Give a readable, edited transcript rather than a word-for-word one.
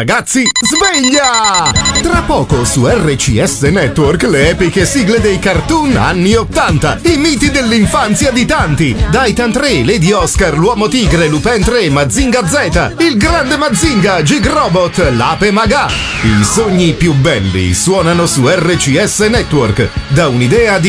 Ragazzi, sveglia! Tra poco su RCS Network le epiche sigle dei cartoon anni 80, i miti dell'infanzia di tanti. Daitan 3, Lady Oscar, l'Uomo Tigre, Lupin 3, Mazinga Z, il grande Mazinga, Gig Robot, l'Ape Maga. I sogni più belli suonano su RCS Network, da un'idea di